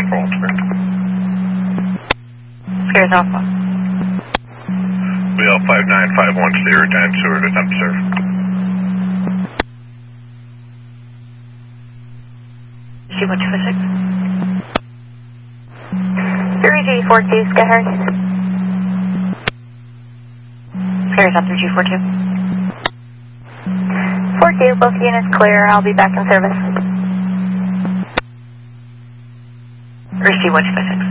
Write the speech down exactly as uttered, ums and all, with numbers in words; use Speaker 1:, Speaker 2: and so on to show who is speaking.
Speaker 1: for Ultimate.
Speaker 2: Scares Alpha.
Speaker 1: B L five nine five one clear, Dan Seward attempt to serve.
Speaker 2: C one two six.
Speaker 3: three G four two, Sky Harry.
Speaker 2: Scares up three G four two.
Speaker 3: four two, both units clear. I'll be back in service.
Speaker 2: Receive one two six.